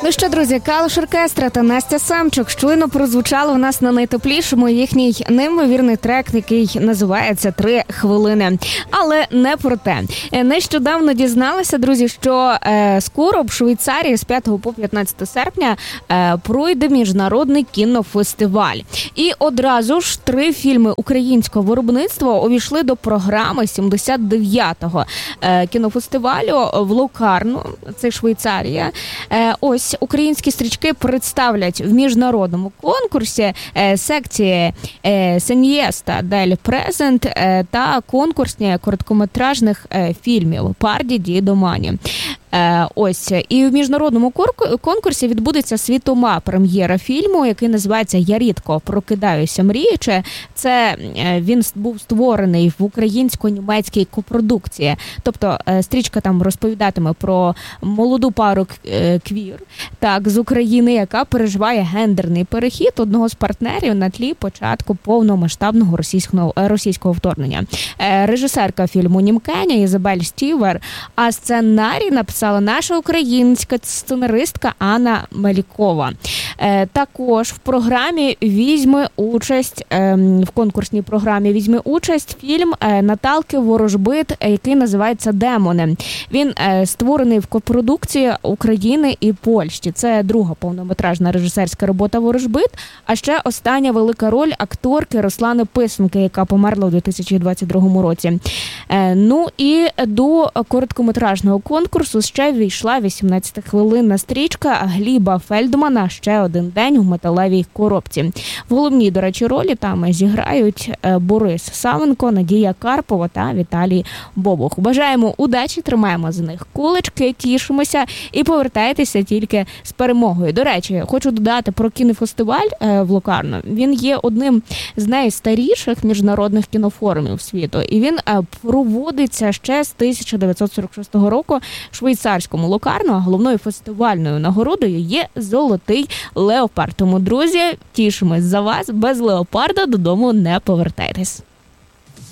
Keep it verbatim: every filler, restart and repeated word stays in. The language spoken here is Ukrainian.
Ну що, друзі, Калуш Оркестра та Настя Самчук щойно прозвучало в нас на найтеплішому їхній неймовірний трек, який називається «Три хвилини». Але не про те. Нещодавно дізналася, друзі, що е, скоро в Швейцарії з п'ятого по п'ятнадцяте серпня е, пройде міжнародний кінофестиваль. І одразу ж три фільми українського виробництва увійшли до програми сімдесят дев'ятого е, кінофестивалю в Локарно, це Швейцарія. Е, ось українські стрічки представлять в міжнародному конкурсі е, секції е, «Сеньєста дель Презент» е, та конкурсні короткометражних е, фільмів «Парді ді домані». Е, ось, і в міжнародному конкурсі відбудеться світома прем'єра фільму, який називається «Я рідко прокидаюся мріючи». Це е, він був створений в українсько-німецькій копродукції. Тобто е, стрічка там розповідатиме про молоду пару е, квір, так, з України, яка переживає гендерний перехід одного з партнерів на тлі початку повномасштабного російського, російського вторгнення. Е, режисерка фільму «Німкеня» Ізабель Стівер, а сценарій написала наша українська сценаристка Анна Мелікова. Е, також в програмі візьме участь, е, в конкурсній програмі візьме участь фільм е, Наталки Ворожбит, який називається «Демони». Він е, створений в копродукції України і Польщі. Це друга повнометражна режисерська робота Ворожбит, а ще остання велика роль акторки Руслани Писанки, яка померла у дві тисячі двадцять другому році. Е, ну і до короткометражного конкурсу ще ввійшла вісімнадцятихвилинна стрічка Гліба Фельдмана «Ще один день в металевій коробці». В головній, до речі, ролі там зіграють Борис Савенко, Надія Карпова та Віталій Бобух. Бажаємо удачі, тримаємо за них кулачки, тішимося і повертайтеся тільки з перемогою. До речі, хочу додати про кінофестиваль в Локарно. Він є одним з найстаріших міжнародних кінофорумів світу. І він проводиться ще з тисяча дев'ятсот сорок шостого року в швейцарському Локарно, а головною фестивальною нагородою є «Золотий леопард». Тому, друзі, тішимось за вас. Без леопарда додому не повертайтесь.